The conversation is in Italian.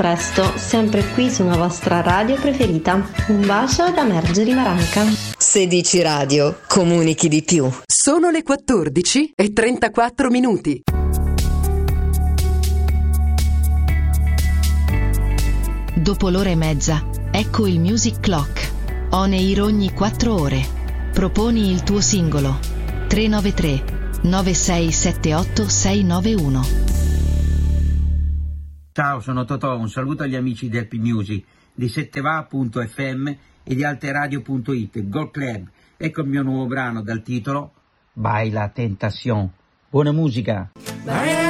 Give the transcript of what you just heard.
presto, sempre qui su una vostra radio preferita. Un bacio da Margherita Maranca. Se dici radio, comunichi di più. Sono le 14:34. Dopo l'ora e mezza, ecco il Music Clock. On air ogni 4 ore. Proponi il tuo singolo. 393 9678 691. Ciao, sono Totò, un saluto agli amici del P-Music, di setteva.fm e di alteradio.it, Gold Club. Ecco il mio nuovo brano dal titolo Baila Tentación. Buona musica!